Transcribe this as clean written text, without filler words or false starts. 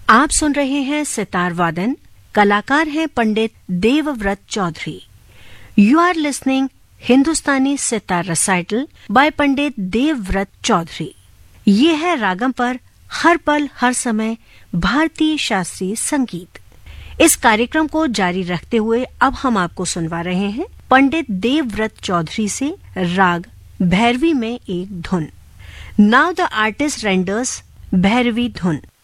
आप सुन रहे हैं सितार वादन। कलाकार हैं पंडित Devvrat Chaudhary. You are listening Hindustani sitar recital bye पंडित देवव्रत चौधरी। ये है रागम पर हर पल हर समय भारतीय शास्त्रीय संगीत। इस कार्यक्रम को जारी रखते हुए अब हम आपको सुनवा रहे हैं पंडित देवव्रत चौधरी से राग भैरवी में एक धुन। Now the artist renders Bhairavi धुन।